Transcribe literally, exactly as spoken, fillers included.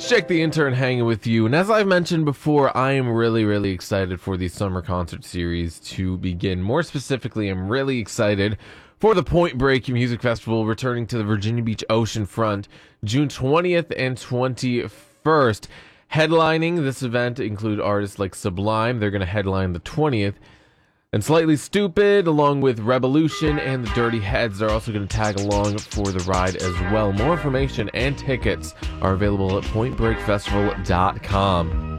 Jake the Intern hanging with you, and as I've mentioned before, I am really, really excited for the summer concert series to begin. More specifically, I'm really excited for the Point Break Music Festival returning to the Virginia Beach oceanfront June twentieth and twenty-first. Headlining this event include artists like Sublime. They're going to headline the twentieth. And Slightly Stoopid, along with Revolution and the Dirty Heads, are also going to tag along for the ride as well. More information and tickets are available at point break festival dot com.